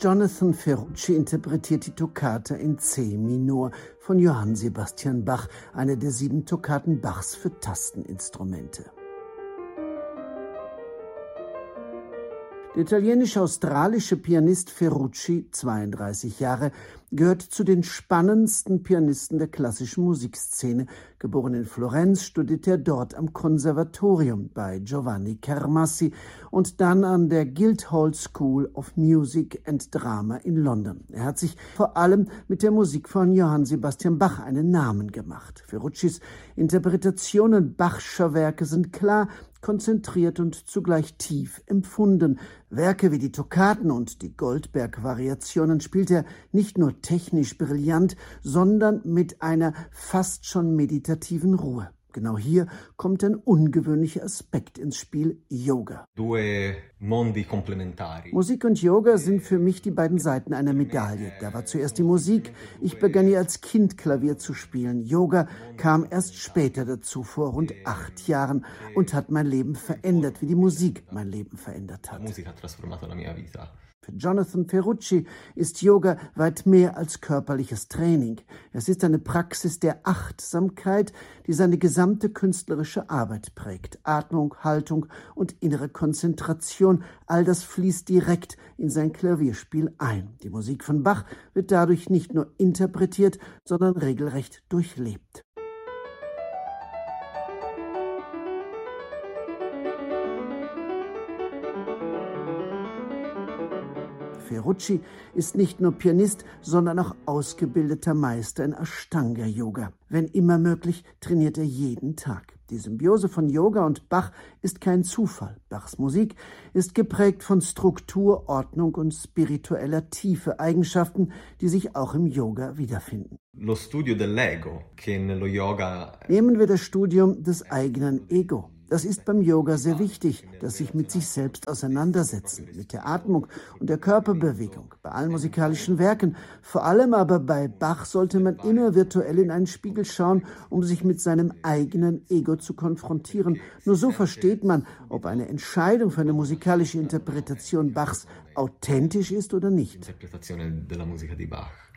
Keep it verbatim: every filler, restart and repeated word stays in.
Jonathan Ferrucci interpretiert die Toccata in C-Minor von Johann Sebastian Bach, eine der sieben Toccaten Bachs für Tasteninstrumente. Der italienisch-australische Pianist Ferrucci, zweiunddreißig Jahre, gehört zu den spannendsten Pianisten der klassischen Musikszene. Geboren in Florenz, studierte er dort am Konservatorium bei Giovanni Carmassi und dann an der Guildhall School of Music and Drama in London. Er hat sich vor allem mit der Musik von Johann Sebastian Bach einen Namen gemacht. Ferruccis Interpretationen Bachscher Werke sind klar, konzentriert und zugleich tief empfunden. Werke wie die Toccaten und die Goldberg-Variationen spielt er nicht nur technisch brillant, sondern mit einer fast schon meditativen Ruhe. Genau hier kommt ein ungewöhnlicher Aspekt ins Spiel: Yoga. Due mondi complementari. Musik und Yoga sind für mich die beiden Seiten einer Medaille. Da war zuerst die Musik. Ich begann ja als Kind Klavier zu spielen. Yoga kam erst später dazu, vor rund acht Jahren, und hat mein Leben verändert, wie die Musik mein Leben verändert hat. La musica ha trasformato la mia vita. Für Jonathan Ferrucci ist Yoga weit mehr als körperliches Training. Es ist eine Praxis der Achtsamkeit, die seine gesamte künstlerische Arbeit prägt. Atmung, Haltung und innere Konzentration, all das fließt direkt in sein Klavierspiel ein. Die Musik von Bach wird dadurch nicht nur interpretiert, sondern regelrecht durchlebt. Ferrucci ist nicht nur Pianist, sondern auch ausgebildeter Meister in Ashtanga-Yoga. Wenn immer möglich, trainiert er jeden Tag. Die Symbiose von Yoga und Bach ist kein Zufall. Bachs Musik ist geprägt von Struktur, Ordnung und spiritueller Tiefe, Eigenschaften, die sich auch im Yoga wiederfinden. Lo studio dell'ego, che nello yoga... Nehmen wir das Studium des eigenen Ego. Das ist beim Yoga sehr wichtig, das sich mit sich selbst auseinandersetzen, mit der Atmung und der Körperbewegung. Bei allen musikalischen Werken, vor allem aber bei Bach, sollte man immer virtuell in einen Spiegel schauen, um sich mit seinem eigenen Ego zu konfrontieren. Nur so versteht man, ob eine Entscheidung für eine musikalische Interpretation Bachs authentisch ist oder nicht. Interpretazione della musica di Bach.